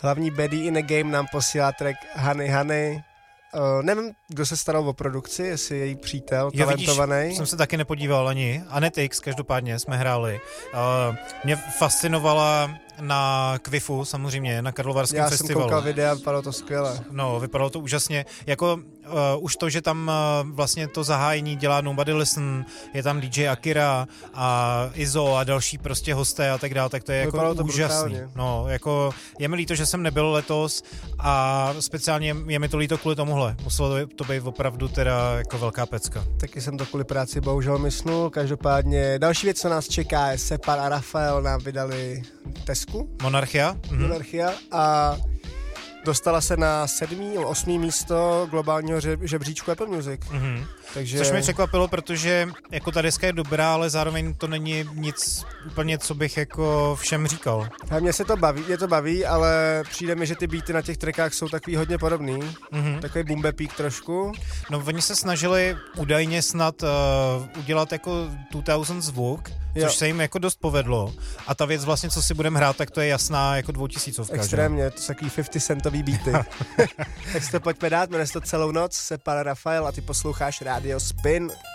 Hlavní baddie in a game nám posílá track Honey Honey. Nevím, kdo se staral o produkci, jestli její přítel, talentovaný. Vidíš, jsem se taky nepodíval ani. Anetix, každopádně jsme hráli. Mě fascinovala na Kvifu, samozřejmě, na Karlovarském festivalu. Já jsem koukal videa, vypadalo to skvěle. No, vypadalo to úžasně. Jako už to, že tam vlastně to zahájení dělá Nobody Listen, je tam DJ Akira a Izo a další prostě hosté a tak dále, tak to je jako úžasný. Brutálně. No, jako je mi líto, že jsem nebyl letos a speciálně je mi to líto kvůli tomuhle. Muselo to být opravdu teda jako velká pecka. Taky jsem to kvůli práci bohužel mysnul. Každopádně další věc, co nás čeká, je Separ a Rafael nám vydali Tesku. Monarchia. Monarchia a dostala se na 7. nebo 8. místo globálního žebříčku Apple Music. Takže... Což mě překvapilo, protože jako ta deska je dobrá, ale zároveň to není nic úplně, co bych jako všem říkal. A mě to baví, ale přijde mi, že ty beaty na těch trackách jsou takový hodně podobný. Takový boom-bapík trošku. No oni se snažili údajně snad udělat jako 2000 zvuk, což se jim jako dost povedlo. A ta věc vlastně, co si budeme hrát, tak to je jasná jako 2000. Extrémně, to jsou takový 50 centový beaty. Tak si to pojďme dát, jmenuje se to Celou noc, Separ Rafael a ty posloucháš Rádio Spin.